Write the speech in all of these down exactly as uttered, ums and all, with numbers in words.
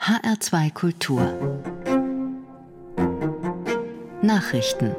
H R zwei Kultur Nachrichten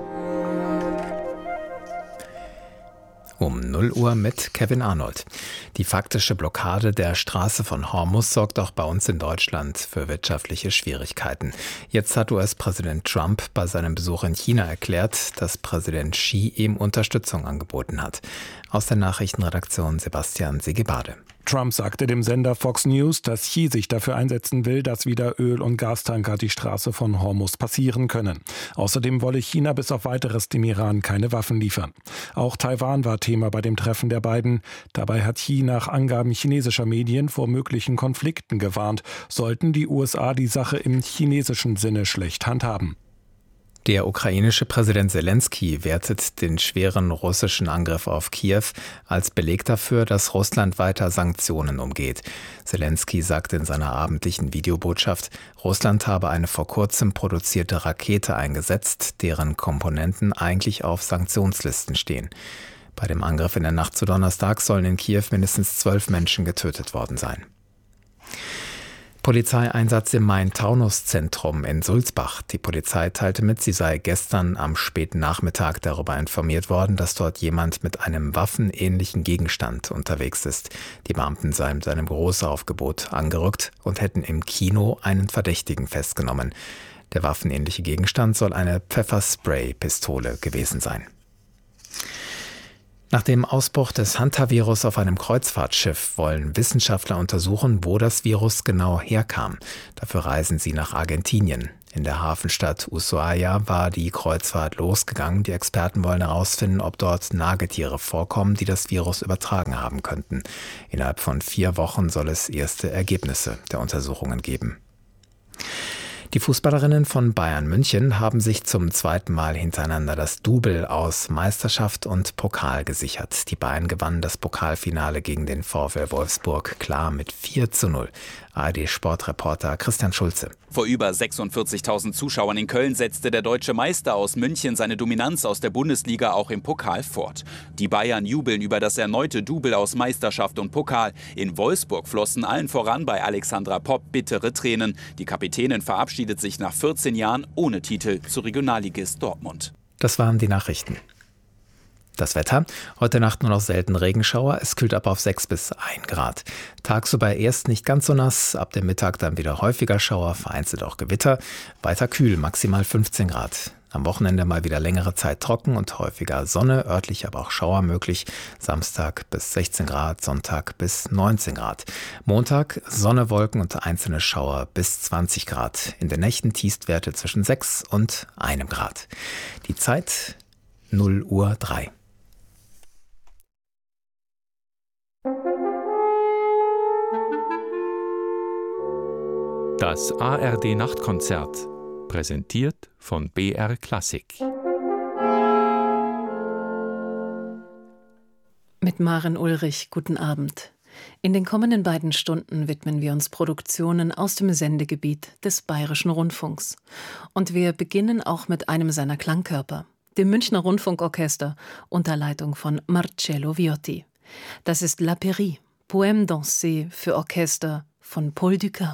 Um null Uhr mit Kevin Arnold. Die faktische Blockade der Straße von Hormuz sorgt auch bei uns in Deutschland für wirtschaftliche Schwierigkeiten. Jetzt hat U S-Präsident Trump bei seinem Besuch in China erklärt, dass Präsident Xi ihm Unterstützung angeboten hat. Aus der Nachrichtenredaktion Sebastian Segebade. Trump sagte dem Sender Fox News, dass Xi sich dafür einsetzen will, dass wieder Öl- und Gastanker die Straße von Hormuz passieren können. Außerdem wolle China bis auf Weiteres dem Iran keine Waffen liefern. Auch Taiwan war Thema bei dem Treffen der beiden. Dabei hat Xi nach Angaben chinesischer Medien vor möglichen Konflikten gewarnt, sollten die U S A die Sache im chinesischen Sinne schlecht handhaben. Der ukrainische Präsident Selenskyj wertet den schweren russischen Angriff auf Kiew als Beleg dafür, dass Russland weiter Sanktionen umgeht. Selenskyj sagte in seiner abendlichen Videobotschaft, Russland habe eine vor kurzem produzierte Rakete eingesetzt, deren Komponenten eigentlich auf Sanktionslisten stehen. Bei dem Angriff in der Nacht zu Donnerstag sollen in Kiew mindestens zwölf Menschen getötet worden sein. Polizeieinsatz im Main-Taunus-Zentrum in Sulzbach. Die Polizei teilte mit, sie sei gestern am späten Nachmittag darüber informiert worden, dass dort jemand mit einem waffenähnlichen Gegenstand unterwegs ist. Die Beamten seien mit einem Großaufgebot angerückt und hätten im Kino einen Verdächtigen festgenommen. Der waffenähnliche Gegenstand soll eine Pfefferspray-Pistole gewesen sein. Nach dem Ausbruch des Hantavirus auf einem Kreuzfahrtschiff wollen Wissenschaftler untersuchen, wo das Virus genau herkam. Dafür reisen sie nach Argentinien. In der Hafenstadt Ushuaia war die Kreuzfahrt losgegangen. Die Experten wollen herausfinden, ob dort Nagetiere vorkommen, die das Virus übertragen haben könnten. Innerhalb von vier Wochen soll es erste Ergebnisse der Untersuchungen geben. Die Fußballerinnen von Bayern München haben sich zum zweiten Mal hintereinander das Double aus Meisterschaft und Pokal gesichert. Die Bayern gewannen das Pokalfinale gegen den VfL Wolfsburg klar mit vier zu null. A R D-Sportreporter Christian Schulze. Vor über sechsundvierzigtausend Zuschauern in Köln setzte der deutsche Meister aus München seine Dominanz aus der Bundesliga auch im Pokal fort. Die Bayern jubeln über das erneute Double aus Meisterschaft und Pokal. In Wolfsburg flossen allen voran bei Alexandra Popp bittere Tränen. Die Kapitänin verabschiedet sich nach vierzehn Jahren ohne Titel zu Regionalligist Dortmund. Das waren die Nachrichten. Das Wetter, heute Nacht nur noch selten Regenschauer, es kühlt ab auf sechs bis ein Grad. Tagsüber erst nicht ganz so nass, ab dem Mittag dann wieder häufiger Schauer, vereinzelt auch Gewitter, weiter kühl, maximal fünfzehn Grad. Am Wochenende mal wieder längere Zeit trocken und häufiger Sonne, örtlich aber auch Schauer möglich. Samstag bis sechzehn Grad, Sonntag bis neunzehn Grad. Montag Sonne, Wolken und einzelne Schauer bis zwanzig Grad. In den Nächten Tiefstwerte zwischen sechs und einem Grad. Die Zeit null Uhr drei. Das A R D-Nachtkonzert, präsentiert von B R Klassik. Mit Maren Ulrich, guten Abend. In den kommenden beiden Stunden widmen wir uns Produktionen aus dem Sendegebiet des Bayerischen Rundfunks. Und wir beginnen auch mit einem seiner Klangkörper, dem Münchner Rundfunkorchester unter Leitung von Marcello Viotti. Das ist La Pairie, Poème dansé für Orchester von Paul Dukas.